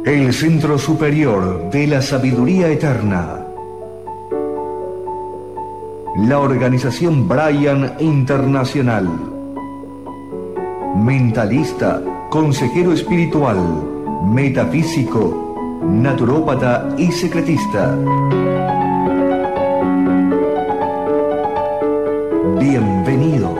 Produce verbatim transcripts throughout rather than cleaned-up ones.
El Centro Superior de la Sabiduría Eterna. La organización Brian Internacional. Mentalista, consejero espiritual, metafísico, naturópata y secretista. Bienvenidos.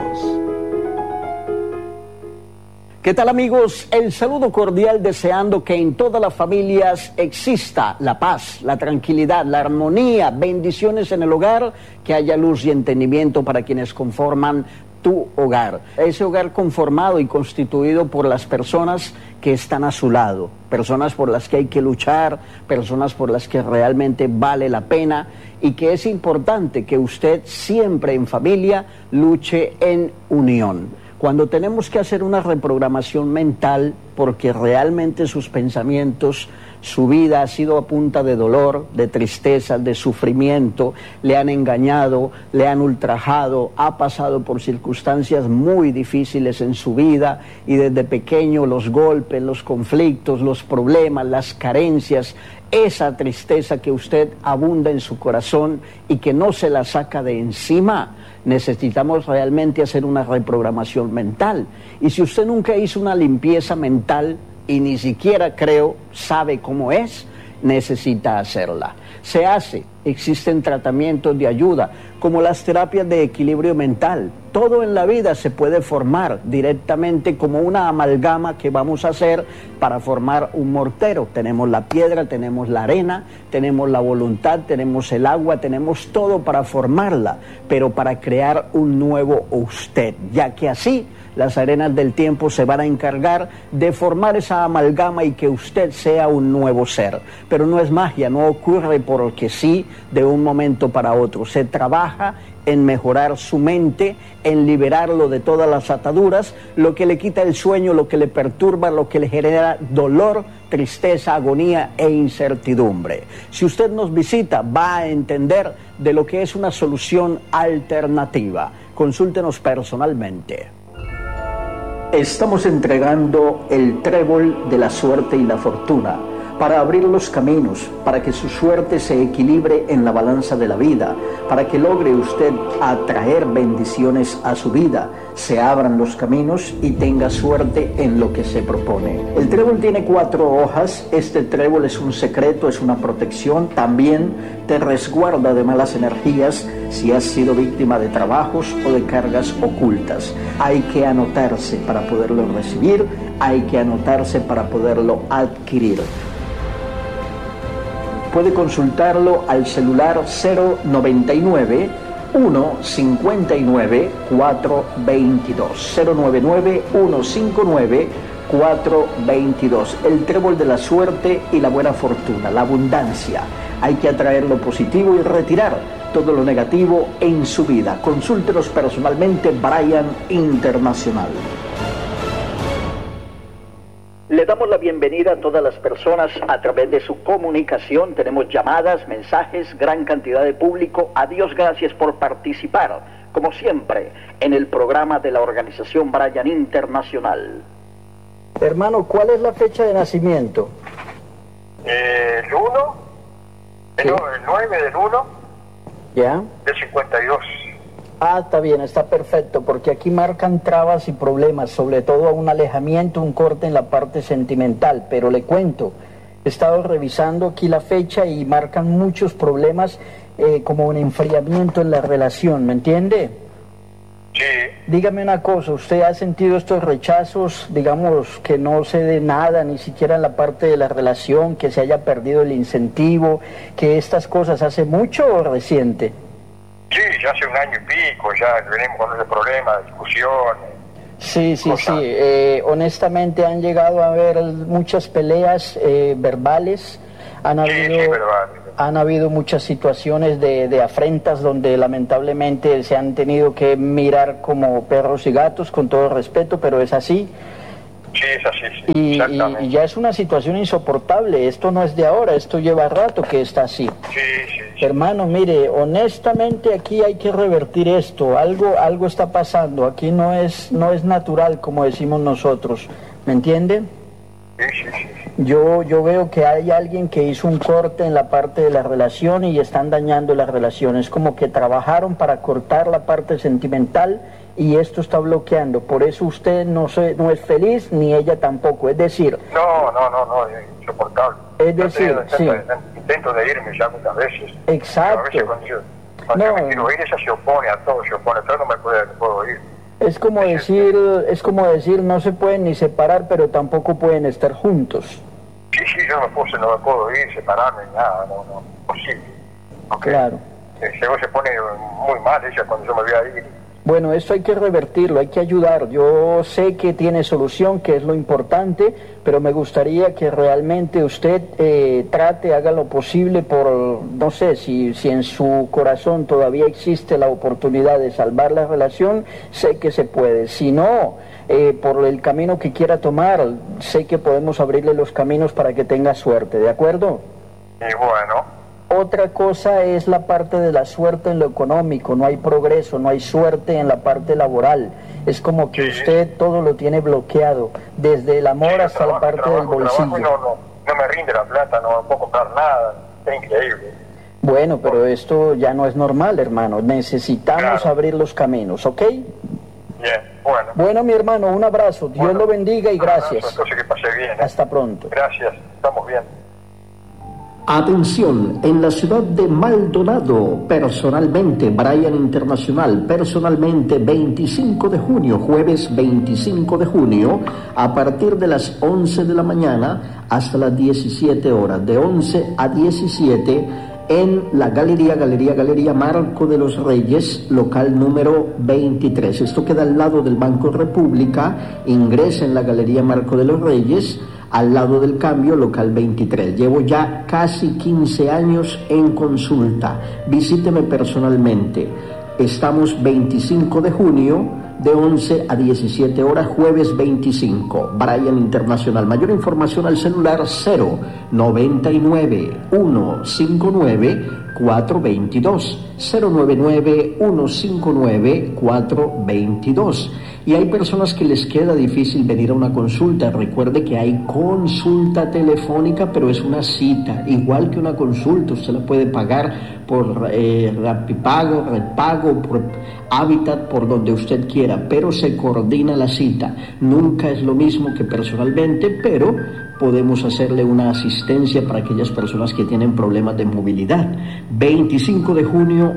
¿Qué tal, amigos? El saludo cordial, deseando que en todas las familias exista la paz, la tranquilidad, la armonía, bendiciones en el hogar, que haya luz y entendimiento para quienes conforman tu hogar. Ese hogar conformado y constituido por las personas que están a su lado, personas por las que hay que luchar, personas por las que realmente vale la pena, y que es importante que usted siempre en familia luche en unión. Cuando tenemos que hacer una reprogramación mental porque realmente sus pensamientos, su vida ha sido a punta de dolor, de tristeza, de sufrimiento, le han engañado, le han ultrajado, ha pasado por circunstancias muy difíciles en su vida, y desde pequeño los golpes, los conflictos, los problemas, las carencias, esa tristeza que usted abunda en su corazón y que no se la saca de encima. Necesitamos realmente hacer una reprogramación mental. Y si usted nunca hizo una limpieza mental y ni siquiera, creo, sabe cómo es, necesita hacerla. Se hace, existen tratamientos de ayuda, como las terapias de equilibrio mental. Todo en la vida se puede formar directamente como una amalgama que vamos a hacer para formar un mortero. Tenemos la piedra, tenemos la arena, tenemos la voluntad, tenemos el agua, tenemos todo para formarla, pero para crear un nuevo usted, ya que así las arenas del tiempo se van a encargar de formar esa amalgama y que usted sea un nuevo ser. Pero no es magia, no ocurre porque sí de un momento para otro. Se trabaja en mejorar su mente, en liberarlo de todas las ataduras, lo que le quita el sueño, lo que le perturba, lo que le genera dolor, tristeza, agonía e incertidumbre. Si usted nos visita, va a entender de lo que es una solución alternativa. Consúltenos personalmente. Estamos entregando el trébol de la suerte y la fortuna para abrir los caminos, para que su suerte se equilibre en la balanza de la vida, para que logre usted atraer bendiciones a su vida, se abran los caminos y tenga suerte en lo que se propone. El trébol tiene cuatro hojas. Este trébol es un secreto, es una protección, también te resguarda de malas energías si has sido víctima de trabajos o de cargas ocultas. Hay que anotarse para poderlo recibir, hay que anotarse para poderlo adquirir. Puede consultarlo al celular cero noventa y nueve, uno cincuenta y nueve, cuatro veintidós. cero noventa y nueve, uno cincuenta y nueve, cuatro veintidós. El trébol de la suerte y la buena fortuna, la abundancia. Hay que atraer lo positivo y retirar todo lo negativo en su vida. Consúltenos personalmente, Brian Internacional. Le damos la bienvenida a todas las personas a través de su comunicación. Tenemos llamadas, mensajes, gran cantidad de público. A Dios gracias por participar, como siempre, en el programa de la organización Brian Internacional. Hermano, ¿cuál es la fecha de nacimiento? Eh, el uno, ¿Sí? no, el nueve del uno, ¿Ya? del cincuenta y dos. Ah, está bien, está perfecto, porque aquí marcan trabas y problemas, sobre todo un alejamiento, un corte en la parte sentimental, pero le cuento, he estado revisando aquí la fecha y marcan muchos problemas, eh, como un enfriamiento en la relación, ¿me entiende? Sí. Dígame una cosa, ¿usted ha sentido estos rechazos, digamos, que no se dé nada, ni siquiera en la parte de la relación, que se haya perdido el incentivo, que estas cosas hace mucho o reciente? Sí, ya hace un año y pico, ya venimos con ese problema, discusiones. Sí, sí, cosas. sí. Eh, honestamente han llegado a haber muchas peleas eh, verbales. Han habido, sí, sí, verbal. Han habido muchas situaciones de, de afrentas donde lamentablemente se han tenido que mirar como perros y gatos, con todo respeto, pero es así. Sí, es así, sí, y, exactamente. Y, y ya es una situación insoportable. Esto no es de ahora, esto lleva rato que está así. Sí, sí, sí. Hermano, mire, honestamente aquí hay que revertir esto. Algo, algo está pasando. Aquí no es, no es natural, como decimos nosotros. ¿Me entienden? Sí, sí, sí. sí. Yo, yo veo que hay alguien que hizo un corte en la parte de la relación y están dañando la relación. Es como que trabajaron para cortar la parte sentimental y esto está bloqueando. Por eso usted no, se, no es feliz ni ella tampoco. Es decir... No, no, no, no, es insoportable. Es decir, yo sí. Intento de irme ya muchas veces. Exacto. Pero a veces cuando yo, cuando No. yo me quiero ir, ella se opone a todo, se opone a todo, no me puede, no puedo ir. Es como decir, es como decir, no se pueden ni separar, pero tampoco pueden estar juntos. Sí, sí, yo no, puedo, no me puedo ir, separarme, nada, no, no, imposible. Okay. Claro. Eh, luego se pone muy mal ella cuando yo me voy a ir. Bueno, esto hay que revertirlo, hay que ayudar. Yo sé que tiene solución, que es lo importante, pero me gustaría que realmente usted eh, trate, haga lo posible por, no sé, si, si en su corazón todavía existe la oportunidad de salvar la relación, sé que se puede. Si no, eh, por el camino que quiera tomar, sé que podemos abrirle los caminos para que tenga suerte, ¿de acuerdo? Y bueno... Otra cosa es la parte de la suerte en lo económico, no hay progreso, no hay suerte en la parte laboral. Es como que sí. usted todo lo tiene bloqueado, desde el amor sí, hasta trabajo, la parte trabajo, del bolsillo. Trabajo y no, no, no me rinde la plata, no puedo comprar nada, es increíble. Bueno, pero esto ya no es normal, hermano, necesitamos claro. abrir los caminos, ¿ok? Bien, bueno. Bueno, mi hermano, un abrazo, Dios bueno, lo bendiga y gracias. Abrazo, entonces que pase bien. ¿eh? Hasta pronto. Gracias, estamos bien. Atención, en la ciudad de Maldonado, personalmente, Brian Internacional, personalmente, veinticinco de junio, jueves veinticinco de junio, a partir de las once de la mañana hasta las diecisiete horas, de once a diecisiete, en la Galería, Galería, Galería Marco de los Reyes, local número veintitrés. Esto queda al lado del Banco República, ingresa en la Galería Marco de los Reyes, al lado del Cambio, local veintitrés. Llevo ya casi quince años en consulta. Visíteme personalmente. Estamos veinticinco de junio, de once a diecisiete horas, jueves veinticinco. Brian Internacional. Mayor información al celular cero noventa y nueve, ciento cincuenta y nueve, cuatrocientos veintidós. cero noventa y nueve, ciento cincuenta y nueve, cuatrocientos veintidós. Y hay personas que les queda difícil venir a una consulta. Recuerde que hay consulta telefónica, pero es una cita, igual que una consulta. Usted la puede pagar por eh, Rapipago, Redpago, por Habitat, por donde usted quiera, pero se coordina la cita. Nunca es lo mismo que personalmente, pero podemos hacerle una asistencia para aquellas personas que tienen problemas de movilidad. veinticinco de junio,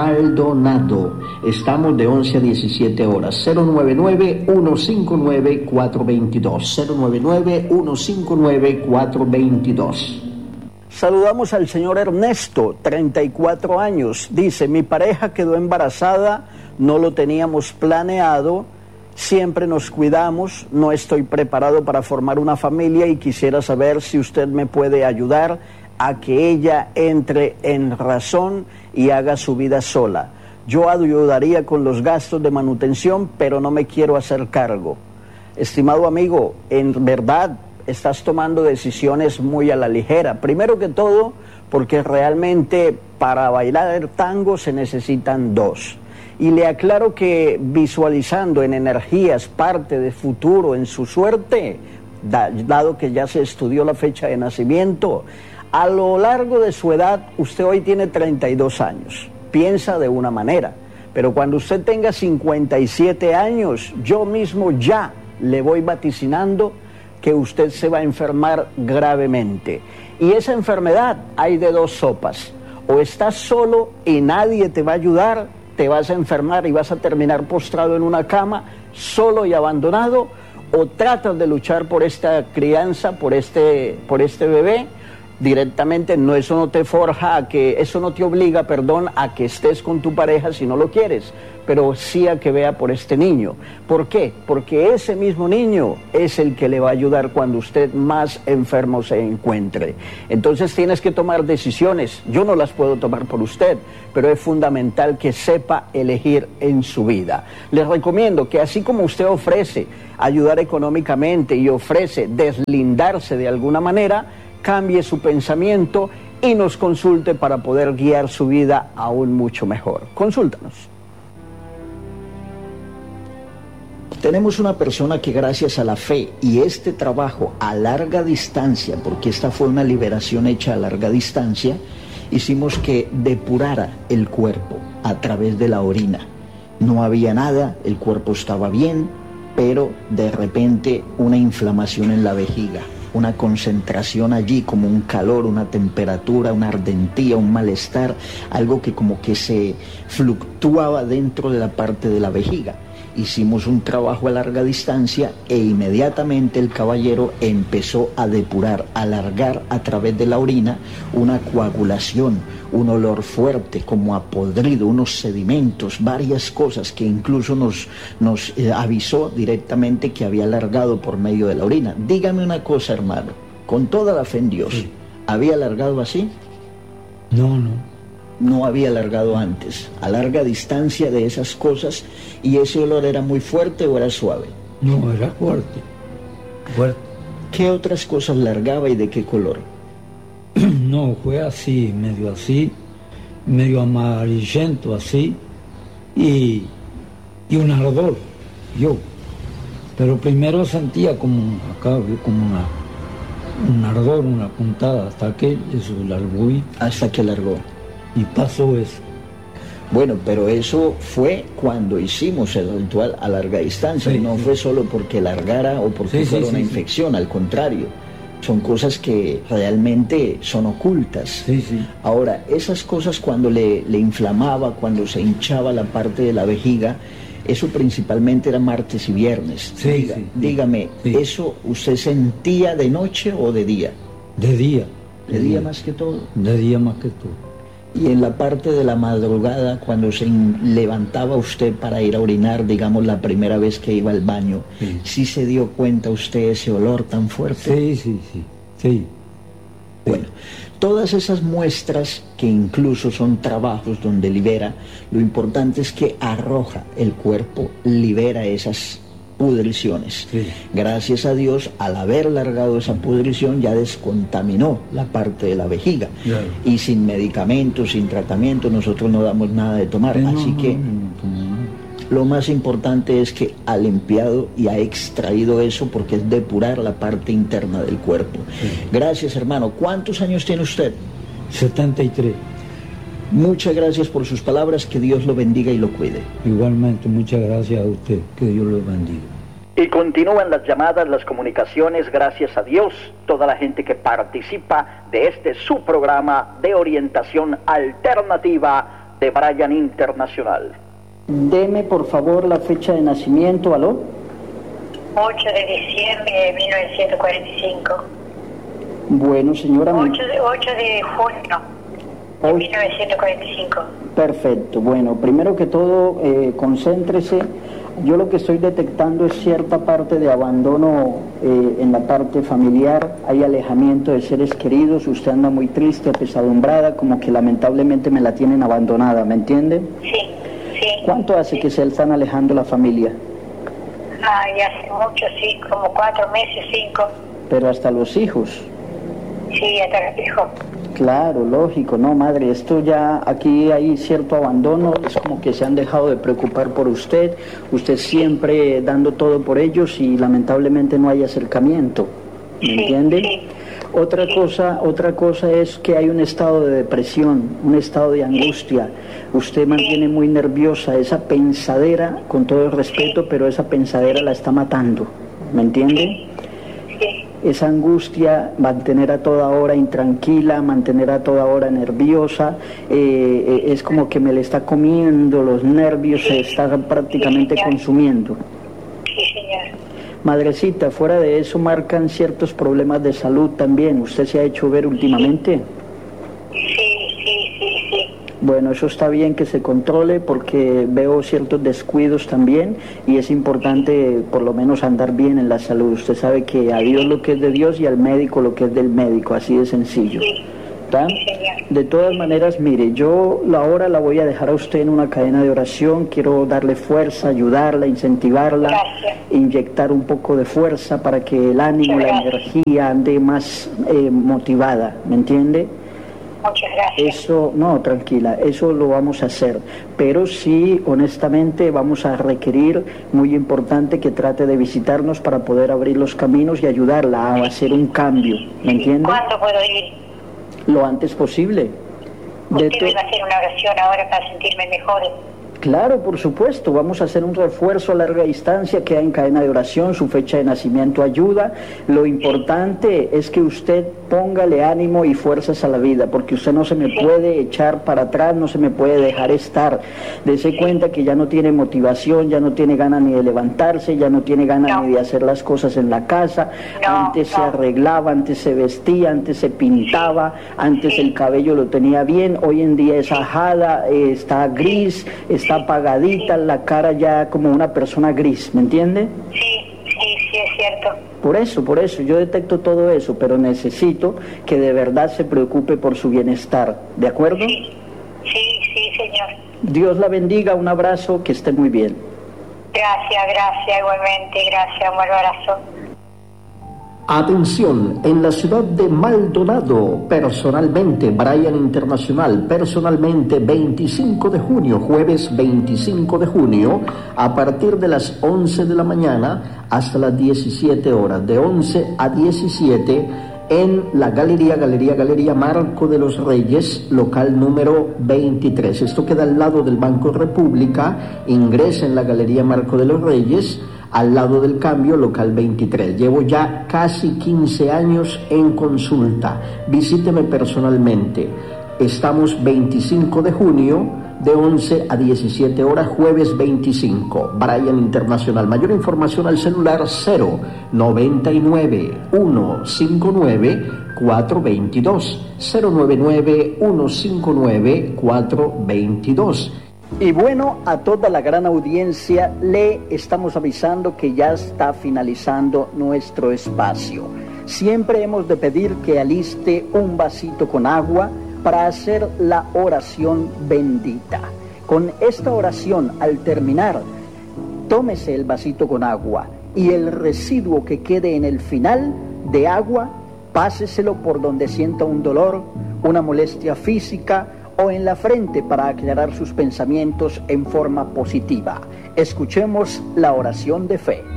Maldonado. Estamos de once a diecisiete horas. cero noventa y nueve, ciento cincuenta y nueve, cuatrocientos veintidós. cero noventa y nueve, ciento cincuenta y nueve, cuatrocientos veintidós. Saludamos al señor Ernesto, treinta y cuatro años. Dice, mi pareja quedó embarazada, no lo teníamos planeado, siempre nos cuidamos, no estoy preparado para formar una familia y quisiera saber si usted me puede ayudar a que ella entre en razón y haga su vida sola. Yo ayudaría con los gastos de manutención, pero no me quiero hacer cargo. Estimado amigo, en verdad estás tomando decisiones muy a la ligera. Primero que todo, porque realmente para bailar el tango se necesitan dos. Y le aclaro que visualizando en energías parte de futuro en su suerte, da, dado que ya se estudió la fecha de nacimiento, a lo largo de su edad, usted hoy tiene treinta y dos años, piensa de una manera, pero cuando usted tenga cincuenta y siete años, yo mismo ya le voy vaticinando que usted se va a enfermar gravemente. Y esa enfermedad hay de dos sopas, o estás solo y nadie te va a ayudar, te vas a enfermar y vas a terminar postrado en una cama, solo y abandonado, o tratas de luchar por esta crianza, por este, por este bebé, directamente, no, eso no te forja a que, eso no te obliga, perdón, a que estés con tu pareja si no lo quieres, pero sí a que vea por este niño. ¿Por qué? Porque ese mismo niño es el que le va a ayudar cuando usted más enfermo se encuentre. Entonces tienes que tomar decisiones, yo no las puedo tomar por usted, pero es fundamental que sepa elegir en su vida. Les recomiendo que así como usted ofrece ayudar económicamente y ofrece deslindarse de alguna manera, cambie su pensamiento y nos consulte para poder guiar su vida aún mucho mejor. Consúltanos. Tenemos una persona que gracias a la fe y este trabajo a larga distancia, porque esta fue una liberación hecha a larga distancia, hicimos que depurara el cuerpo a través de la orina. No había nada, el cuerpo estaba bien, pero de repente una inflamación en la vejiga, una concentración allí, como un calor, una temperatura, una ardentía, un malestar, algo que como que se fluctuaba dentro de la parte de la vejiga. Hicimos un trabajo a larga distancia e inmediatamente el caballero empezó a depurar, a largar a través de la orina una coagulación, un olor fuerte como a podrido, unos sedimentos, varias cosas que incluso nos, nos eh, avisó directamente que había largado por medio de la orina. Dígame una cosa, hermano, con toda la fe en Dios, sí. ¿Había largado así? No, no. No había largado antes, a larga distancia de esas cosas, y ese olor era muy fuerte o era suave. No, era fuerte, fuerte. ¿Qué otras cosas largaba y de qué color? No, fue así, medio así, medio amarillento así, y, y un ardor, yo. Pero primero sentía como acá, como una, un ardor, una puntada, hasta que eso largó y... Hasta que largó. Y pasó eso. Bueno, pero eso fue cuando hicimos el ritual a larga distancia, sí, no sí. fue solo porque largara o porque sí, fuera sí, una sí, infección, sí. Al contrario, son cosas que realmente son ocultas. Sí, sí. Ahora, esas cosas cuando le, le inflamaba, cuando se hinchaba la parte de la vejiga, eso principalmente era martes y viernes. Sí, Diga, sí, dígame, sí. ¿eso usted sentía de noche o de día? De día. ¿De, de día, día más que todo? De día más que todo. Y en la parte de la madrugada, cuando se levantaba usted para ir a orinar, digamos la primera vez que iba al baño, sí, ¿sí se dio cuenta usted ese olor tan fuerte? Sí, sí, sí, sí. Bueno, todas esas muestras que incluso son trabajos donde libera, lo importante es que arroja el cuerpo, libera esas pudriciones. Sí. Gracias a Dios, al haber largado esa pudrición ya descontaminó la parte de la vejiga. Claro. Y sin medicamentos, sin tratamiento, nosotros no damos nada de tomar. No, Así no, que no, no, no. Lo más importante es que ha limpiado y ha extraído eso, porque es depurar la parte interna del cuerpo. Sí. Gracias, hermano. ¿Cuántos años tiene usted? setenta y tres. Muchas gracias por sus palabras, que Dios lo bendiga y lo cuide. Igualmente, muchas gracias a usted, que Dios lo bendiga. Y continúan las llamadas, las comunicaciones, gracias a Dios, toda la gente que participa de este su programa de orientación alternativa de Brian Internacional. Deme por favor la fecha de nacimiento, ¿aló? ocho de diciembre de mil novecientos cuarenta y cinco. Bueno, señora. ocho de, ocho de junio de mil novecientos cuarenta y cinco. Perfecto. Bueno, primero que todo, eh, concéntrese. Yo lo que estoy detectando es cierta parte de abandono eh, en la parte familiar. Hay alejamiento de seres queridos. Usted anda muy triste, apesadumbrada, como que lamentablemente me la tienen abandonada, ¿me entiende? Sí, sí. ¿Cuánto hace sí. que se están alejando la familia? Ah, ya hace mucho, sí, como cuatro meses, cinco. Pero hasta los hijos. Sí, hasta los hijos. Claro, lógico, no, madre, esto ya, aquí hay cierto abandono, es como que se han dejado de preocupar por usted, usted siempre dando todo por ellos y lamentablemente no hay acercamiento, ¿me sí, entiende? Sí. Otra sí. cosa, otra cosa es que hay un estado de depresión, un estado de angustia, usted mantiene muy nerviosa esa pensadera, con todo el respeto, sí. pero esa pensadera la está matando, ¿me entiende? Sí. Sí. Esa angustia, mantener a toda hora intranquila, mantener a toda hora nerviosa, eh, es como que me le está comiendo los nervios, sí. se está prácticamente sí, consumiendo. Sí, señor. Madrecita, fuera de eso marcan ciertos problemas de salud también. ¿Usted se ha hecho ver últimamente? Sí, sí, sí, sí. Bueno, eso está bien que se controle, porque veo ciertos descuidos también y es importante por lo menos andar bien en la salud. Usted sabe que a Dios lo que es de Dios y al médico lo que es del médico, así de sencillo. ¿Está? De todas maneras, mire, yo la hora la voy a dejar a usted en una cadena de oración. Quiero darle fuerza, ayudarla, incentivarla, Gracias. inyectar un poco de fuerza para que el ánimo, la energía ande más eh, motivada, ¿me entiende? Muchas gracias. Eso, no, tranquila, eso lo vamos a hacer. Pero sí, honestamente, vamos a requerir, muy importante, que trate de visitarnos para poder abrir los caminos y ayudarla a hacer un cambio. ¿Me entiende? ¿Cuándo puedo ir? Lo antes posible. De Usted me va a hacer una oración ahora para sentirme mejor. Claro, por supuesto, vamos a hacer un refuerzo a larga distancia que hay en cadena de oración, su fecha de nacimiento ayuda. Lo importante es que usted póngale ánimo y fuerzas a la vida, porque usted no se me puede echar para atrás, no se me puede dejar estar. Dese cuenta que ya no tiene motivación, ya no tiene ganas ni de levantarse, ya no tiene ganas no. ni de hacer las cosas en la casa. No, antes no. se arreglaba, antes se vestía, antes se pintaba, antes sí. el cabello lo tenía bien, hoy en día es ajada, eh, está gris, está apagadita, la cara ya como una persona gris, ¿me entiende? Sí, sí, sí, es cierto. Por eso, por eso, yo detecto todo eso, pero necesito que de verdad se preocupe por su bienestar, ¿de acuerdo? Sí, sí, sí, señor. Dios la bendiga, un abrazo, que esté muy bien. Gracias, gracias, igualmente, gracias, un abrazo. Atención, en la ciudad de Maldonado, personalmente, Brian Internacional, personalmente, veinticinco de junio, jueves veinticinco de junio, a partir de las once de la mañana hasta las diecisiete horas, de once a diecisiete, en la Galería, Galería, Galería Marco de los Reyes, local número veintitrés. Esto queda al lado del Banco República, ingresa en la Galería Marco de los Reyes, al lado del Cambio, local veintitrés. Llevo ya casi quince años en consulta. Visíteme personalmente. Estamos veinticinco de junio, de once a diecisiete horas, jueves veinticinco. Brian Internacional. Mayor información al celular cero noventa y nueve, ciento cincuenta y nueve, cuatrocientos veintidós. cero noventa y nueve, ciento cincuenta y nueve, cuatrocientos veintidós. Y bueno, a toda la gran audiencia le estamos avisando que ya está finalizando nuestro espacio. Siempre hemos de pedir que aliste un vasito con agua para hacer la oración bendita. Con esta oración, al terminar, tómese el vasito con agua y el residuo que quede en el final de agua, páseselo por donde sienta un dolor, una molestia física o en la frente para aclarar sus pensamientos en forma positiva. Escuchemos la oración de fe.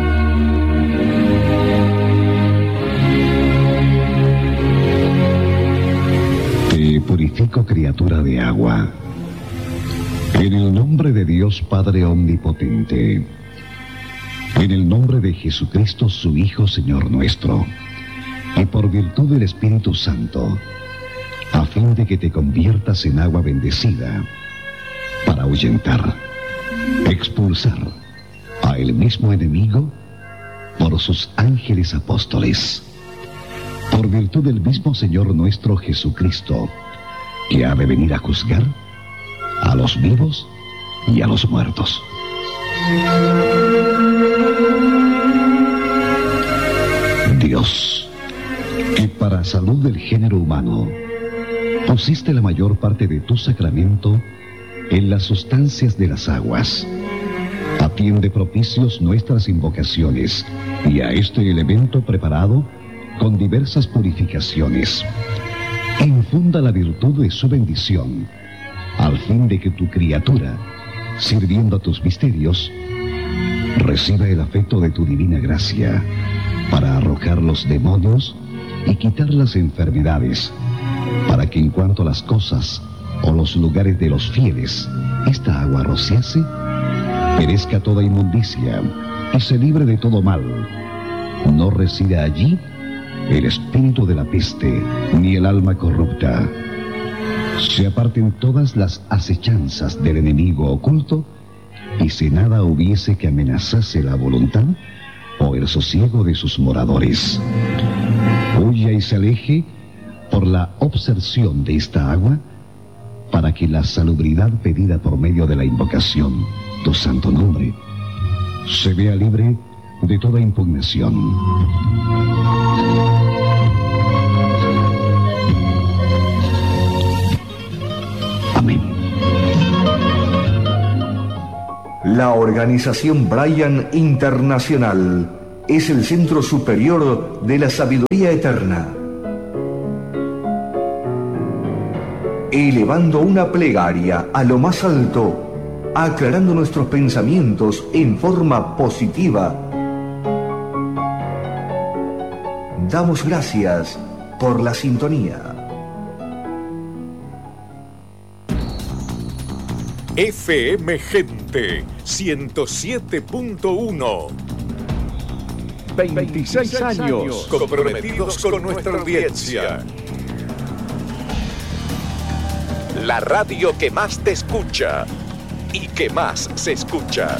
Te purifico, criatura de agua, en el nombre de Dios Padre Omnipotente, en el nombre de Jesucristo, su Hijo, Señor nuestro, y por virtud del Espíritu Santo, a fin de que te conviertas en agua bendecida, para ahuyentar, expulsar a el mismo enemigo por sus ángeles apóstoles, por virtud del mismo Señor nuestro Jesucristo, que ha de venir a juzgar a los vivos y a los muertos. Dios, que para salud del género humano pusiste la mayor parte de tu sacramento en las sustancias de las aguas, atiende propicios nuestras invocaciones y a este elemento preparado con diversas purificaciones. Infunda la virtud de su bendición, al fin de que tu criatura, sirviendo a tus misterios, reciba el afecto de tu divina gracia para arrojar los demonios y quitar las enfermedades, para que en cuanto a las cosas o los lugares de los fieles esta agua rociase, perezca toda inmundicia y se libre de todo mal. No resida allí el espíritu de la peste, ni el alma corrupta. Se aparten todas las acechanzas del enemigo oculto, y si nada hubiese que amenazase la voluntad o el sosiego de sus moradores, huya y se aleje por la obserción de esta agua, para que la salubridad pedida por medio de la invocación, tu santo nombre, se vea libre de toda impugnación. Amén. La organización Brian Internacional es el centro superior de la sabiduría eterna. elevando una plegaria a lo más alto, aclarando nuestros pensamientos en forma positiva. Damos gracias por la sintonía. F M Gente ciento siete punto uno. veintiséis años comprometidos con nuestra audiencia. La radio que más te escucha y que más se escucha.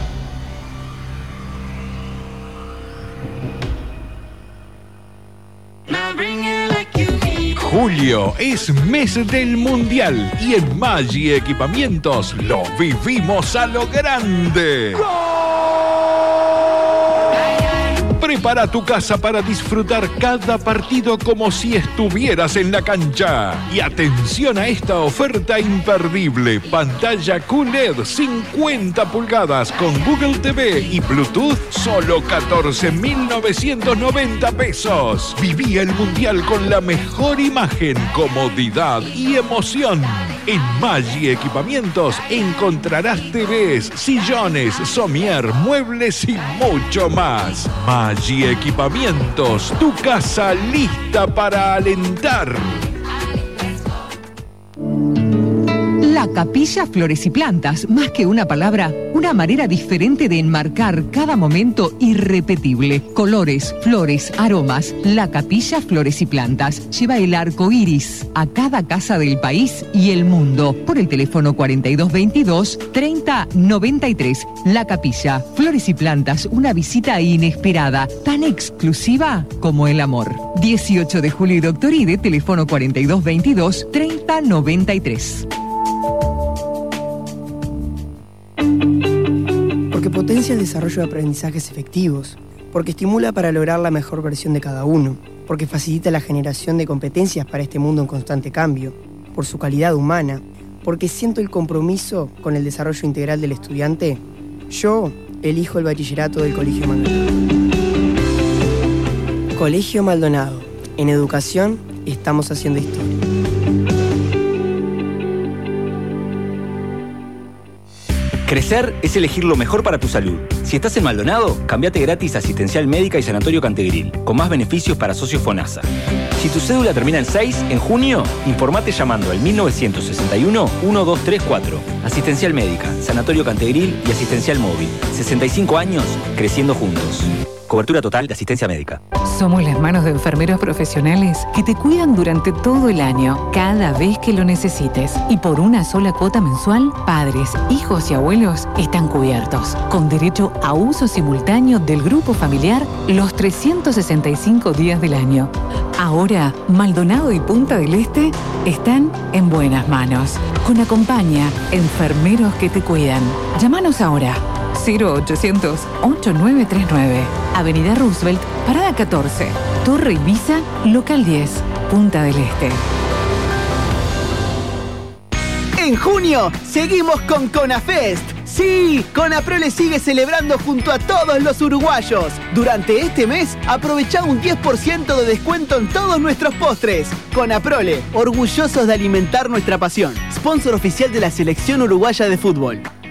Julio es mes del Mundial y en Maggi Equipamientos lo vivimos a lo grande. Prepara tu casa para disfrutar cada partido como si estuvieras en la cancha. Y atención a esta oferta imperdible. Pantalla Q L E D cincuenta pulgadas con Google T V y Bluetooth, solo catorce mil novecientos noventa pesos. Viví el Mundial con la mejor imagen, comodidad y emoción. En Maggi Equipamientos encontrarás T Vs, sillones, somier, muebles y mucho más. Maggi Equipamientos, tu casa lista para alentar. La Capilla Flores y Plantas, más que una palabra, una manera diferente de enmarcar cada momento irrepetible. Colores, flores, aromas. La Capilla Flores y Plantas lleva el arco iris a cada casa del país y el mundo. Por el teléfono cuarenta y dos veintidós, treinta noventa y tres. La Capilla Flores y Plantas, una visita inesperada, tan exclusiva como el amor. dieciocho de julio y Doctoride, teléfono cuarenta y dos veintidós, treinta noventa y tres. Porque potencia el desarrollo de aprendizajes efectivos, porque estimula para lograr la mejor versión de cada uno, porque facilita la generación de competencias para este mundo en constante cambio, por su calidad humana, porque siento el compromiso con el desarrollo integral del estudiante, yo elijo el bachillerato del Colegio Maldonado. Colegio Maldonado. En educación estamos haciendo historia. Crecer es elegir lo mejor para tu salud. Si estás en Maldonado, cambiate gratis a Asistencial Médica y Sanatorio Cantegril, con más beneficios para socios FONASA. Si tu cédula termina en seis, en junio, informate llamando al mil novecientos sesenta y uno, uno dos tres cuatro. Asistencial Médica, Sanatorio Cantegril y Asistencial Móvil. sesenta y cinco años, creciendo juntos. Cobertura total de asistencia médica. Somos las manos de enfermeros profesionales que te cuidan durante todo el año, cada vez que lo necesites. Y por una sola cuota mensual, padres, hijos y abuelos están cubiertos, con derecho a uso simultáneo del grupo familiar los trescientos sesenta y cinco días del año. Ahora, Maldonado y Punta del Este están en buenas manos. Con Acompaña, enfermeros que te cuidan. Llámanos ahora. cero ochocientos, ocho nueve tres nueve. Avenida Roosevelt, Parada catorce. Torre Ibiza, Local diez. Punta del Este. En junio, seguimos con CONAFEST. Sí, Conaprole sigue celebrando junto a todos los uruguayos. Durante este mes, aprovecha un diez por ciento de descuento en todos nuestros postres. Conaprole, orgullosos de alimentar nuestra pasión. Sponsor oficial de la Selección Uruguaya de Fútbol.